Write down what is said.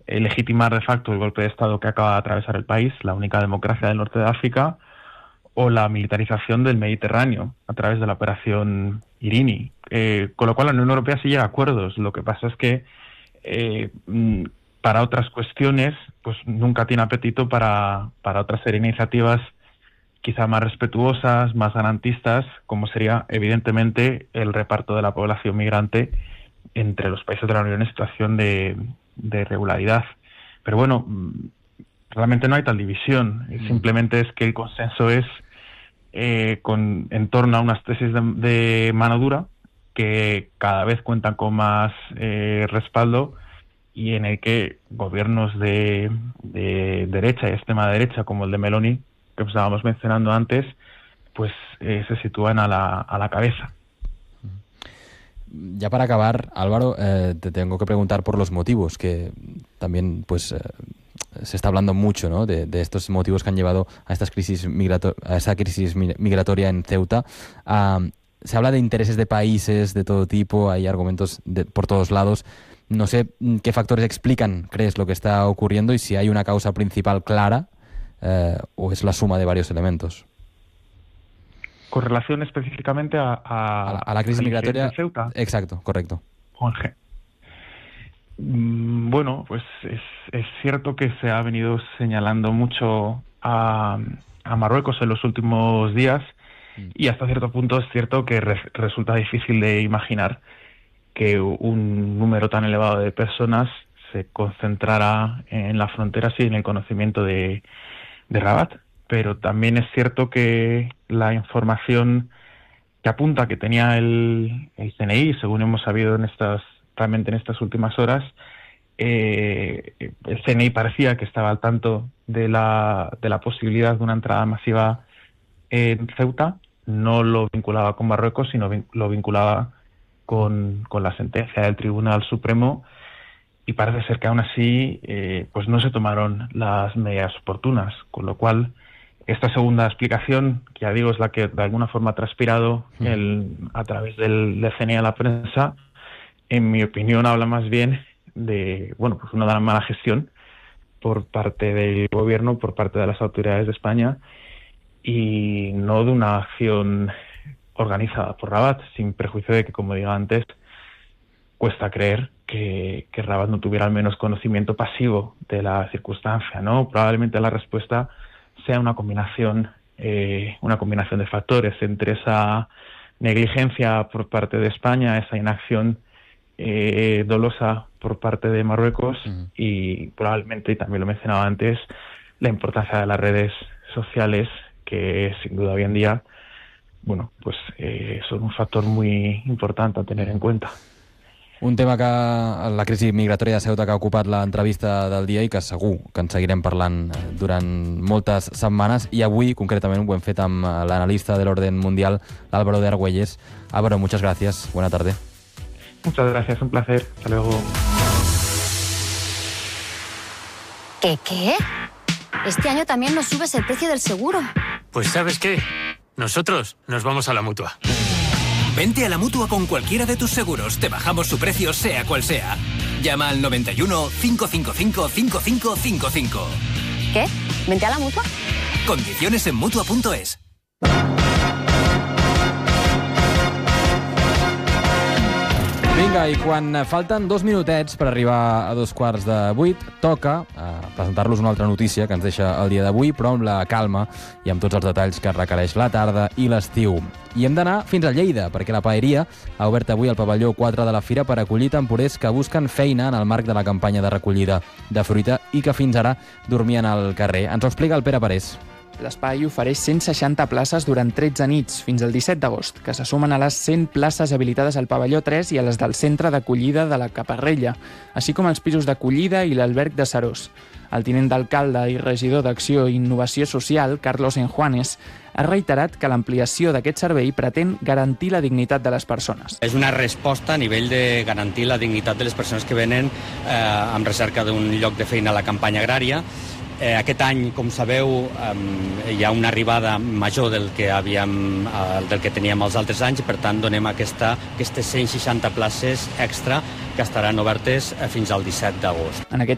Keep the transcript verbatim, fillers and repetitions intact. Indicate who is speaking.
Speaker 1: eh, legitimar de facto el golpe de Estado que acaba de atravesar el país, la única democracia del norte de África, o la militarización del Mediterráneo a través de la operación Irini. Eh, con lo cual la Unión Europea sí llega a acuerdos. Lo que pasa es que eh, para otras cuestiones pues nunca tiene apetito para, para otra serie de iniciativas quizá más respetuosas, más garantistas, como sería evidentemente el reparto de la población migrante entre los países de la Unión en situación de, de irregularidad. Pero bueno, realmente no hay tal división, simplemente es que el consenso es eh, con, en torno a unas tesis de, de mano dura que cada vez cuentan con más eh, respaldo y en el que gobiernos de, de derecha y extrema derecha como el de Meloni, que estábamos mencionando antes, pues eh, se sitúan a la, a la cabeza.
Speaker 2: Ya para acabar, Álvaro, eh, te tengo que preguntar por los motivos, que también pues eh, se está hablando mucho, ¿no?, de, de estos motivos que han llevado a, estas crisis migrato- a esta crisis migratoria en Ceuta. Uh, se habla de intereses de países de todo tipo, hay argumentos de, por todos lados. No sé qué factores explican, crees, lo que está ocurriendo y si hay una causa principal clara eh, o es la suma de varios elementos.
Speaker 1: Con relación específicamente a, a,
Speaker 2: a, la, a la crisis migratoria
Speaker 1: de Ceuta.
Speaker 2: Exacto, correcto.
Speaker 1: Juanje. Bueno, pues es, es cierto que se ha venido señalando mucho a, a Marruecos en los últimos días mm. y hasta cierto punto es cierto que re, resulta difícil de imaginar que un número tan elevado de personas se concentrara en la frontera sin el conocimiento de, de Rabat. Pero también es cierto que la información que apunta que tenía el, el C N I, según hemos sabido en estas, realmente en estas últimas horas, eh, el C N I parecía que estaba al tanto de la, de la posibilidad de una entrada masiva en Ceuta, no lo vinculaba con Marruecos, sino vin, lo vinculaba con, con la sentencia del Tribunal Supremo, y parece ser que aún así eh, pues no se tomaron las medidas oportunas, con lo cual esta segunda explicación, que ya digo es la que de alguna forma ha transpirado el, a través del, del C N I a la prensa, en mi opinión habla más bien de bueno pues una mala gestión por parte del gobierno, por parte de las autoridades de España, y no de una acción organizada por Rabat, sin prejuicio de que, como digo antes, cuesta creer que, que Rabat no tuviera al menos conocimiento pasivo de la circunstancia, ¿no? Probablemente la respuesta sea una combinación, eh, una combinación de factores entre esa negligencia por parte de España, esa inacción eh, dolosa por parte de Marruecos uh-huh. y probablemente, y también lo mencionaba antes, la importancia de las redes sociales, que sin duda hoy en día, bueno, pues eh, son un factor muy importante a tener en cuenta.
Speaker 2: Un tema que la crisi migratòria de Ceuta que ha ocupat l'entrevista del dia i que segur que en seguirem parlant durant moltes setmanes, i avui concretament ho hem fet amb l'analista de l'Orden Mundial, Álvaro de Argüelles. Álvaro, muchas gracias. Buena tarde.
Speaker 1: Muchas gracias, un placer. Hasta luego.
Speaker 3: ¿Qué qué? Este año también nos subes el precio del seguro.
Speaker 4: Pues ¿sabes qué? Nosotros nos vamos a la Mutua.
Speaker 5: Vente a la Mutua con cualquiera de tus seguros. Te bajamos su precio, sea cual sea. Llama al noventa y uno, cinco cinco cinco, cinco cinco cinco cinco.
Speaker 3: ¿Qué? ¿Vente a la Mutua?
Speaker 5: Condiciones en Mutua punto es.
Speaker 2: Vinga, i quan falten dos minutets per arribar a dos quarts de vuit, toca eh, presentar-los una altra notícia que ens deixa el dia d'avui, però amb la calma i amb tots els detalls que requereix la tarda i l'estiu. I hem d'anar fins a Lleida, perquè la Paeria ha obert avui el pavelló quatre de la Fira per acollir temporers que busquen feina en el marc de la campanya de recollida de fruita i que fins ara dormien al carrer. Ens ho explica el Pere Parés.
Speaker 6: L'espai ofereix cent seixanta places durant tretze nits, fins al disset d'agost, que se sumen a les cent places habilitades al pavelló tres i a les del centre d'acollida de la Caparrella, així com els pisos d'acollida i l'alberg de Serós. El tinent d'alcalde i regidor d'Acció i Innovació Social, Carlos Enjuanes, ha reiterat que l'ampliació d'aquest servei pretén garantir la dignitat de les persones.
Speaker 7: És una resposta a nivell de garantir la dignitat de les persones que venen eh, amb recerca d'un lloc de feina a la campanya agrària. Eh, aquest any, com sabeu, eh, hi ha una arribada major del que, havíem, eh, del que teníem els altres anys i, per tant, donem aquesta, aquestes cent seixanta places extra que estaran obertes fins al disset d'agost.
Speaker 6: En aquest